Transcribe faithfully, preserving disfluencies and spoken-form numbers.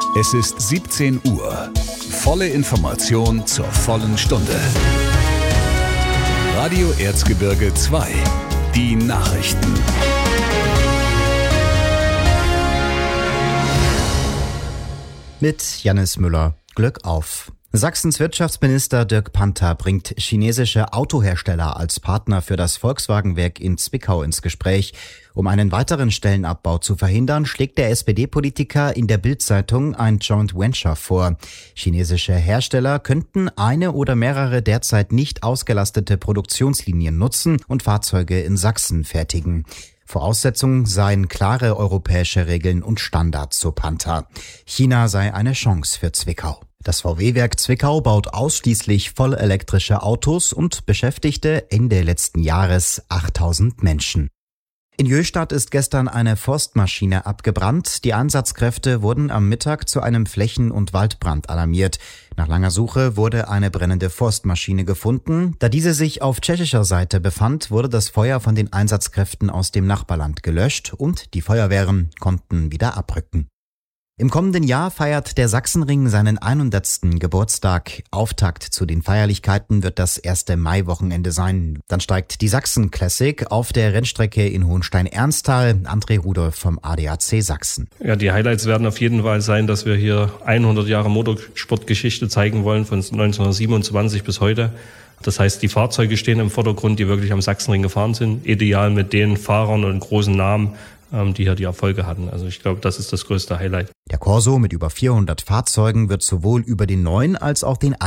Es ist siebzehn Uhr. Volle Information zur vollen Stunde. Radio Erzgebirge zwei. Die Nachrichten. Mit Jannis Müller. Glück auf. Sachsens Wirtschaftsminister Dirk Panther bringt chinesische Autohersteller als Partner für das Volkswagenwerk in Zwickau ins Gespräch. Um einen weiteren Stellenabbau zu verhindern, schlägt der S P D-Politiker in der Bild-Zeitung ein Joint Venture vor. Chinesische Hersteller könnten eine oder mehrere derzeit nicht ausgelastete Produktionslinien nutzen und Fahrzeuge in Sachsen fertigen. Voraussetzung seien klare europäische Regeln und Standards, so Panther. China sei eine Chance für Zwickau. Das V W-Werk Zwickau baut ausschließlich vollelektrische Autos und beschäftigte Ende letzten Jahres achttausend Menschen. In Jöstadt ist gestern eine Forstmaschine abgebrannt. Die Einsatzkräfte wurden am Mittag zu einem Flächen- und Waldbrand alarmiert. Nach langer Suche wurde eine brennende Forstmaschine gefunden. Da diese sich auf tschechischer Seite befand, wurde das Feuer von den Einsatzkräften aus dem Nachbarland gelöscht und die Feuerwehren konnten wieder abrücken. Im kommenden Jahr feiert der Sachsenring seinen hundertsten Geburtstag. Auftakt zu den Feierlichkeiten wird das erste Maiwochenende sein. Dann steigt die Sachsen Classic auf der Rennstrecke in Hohenstein-Ernsthal. André Rudolph vom A D A C Sachsen. Ja, die Highlights werden auf jeden Fall sein, dass wir hier hundert Jahre Motorsportgeschichte zeigen wollen, von neunzehnhundertsiebenundzwanzig bis heute. Das heißt, die Fahrzeuge stehen im Vordergrund, die wirklich am Sachsenring gefahren sind. Ideal mit den Fahrern und großen Namen, die hier die Erfolge hatten. Also ich glaube, das ist das größte Highlight. Der Corso mit über vierhundert Fahrzeugen wird sowohl über den neuen als auch den